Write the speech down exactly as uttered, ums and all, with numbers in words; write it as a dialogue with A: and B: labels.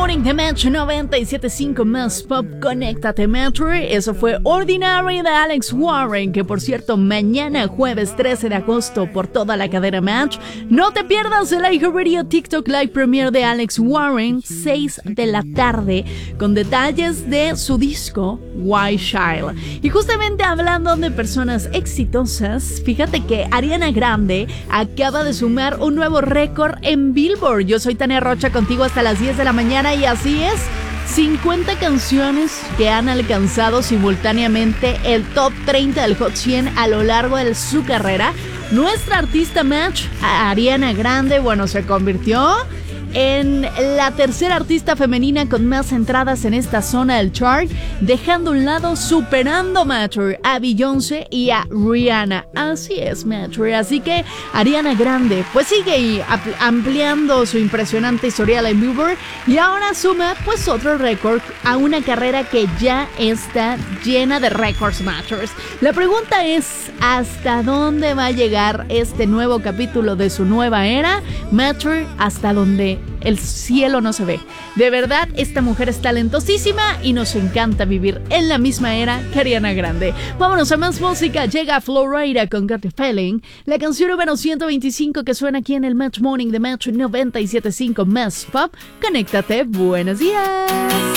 A: Morning de Metro noventa y siete punto cinco más Pop, conéctate Metro. Eso fue Ordinary de Alex Warren, que por cierto mañana jueves trece de agosto por toda la cadena Match. No te pierdas el iHeartRadio TikTok Live Premiere de Alex Warren, seis de la tarde, con detalles de su disco White Child. Y justamente hablando de personas exitosas, fíjate que Ariana Grande acaba de sumar un nuevo récord en Billboard. Yo soy Tania Rocha, contigo hasta las diez de la mañana, y así es, cincuenta canciones que han alcanzado simultáneamente el top treinta del Hot cien a lo largo de su carrera. Nuestra artista Match, Ariana Grande, bueno, se convirtió en la tercera artista femenina con más entradas en esta zona del chart, dejando a un lado, superando Matthew, a Beyoncé y a Rihanna. Así es, Matthew. Así que Ariana Grande pues sigue ampliando su impresionante historial en Billboard y ahora suma pues otro récord a una carrera que ya está llena de récords, Matthews. La pregunta es, ¿hasta dónde va a llegar este nuevo capítulo de su nueva era? Matthew, hasta donde el cielo no se ve. De verdad, esta mujer es talentosísima y nos encanta vivir en la misma era que Ariana Grande. Vámonos a más música. Llega Florida con Got the Feeling, la canción número ciento veinticinco que suena aquí en el Match Morning de Match noventa y siete punto cinco más Pop. Conéctate, buenos días.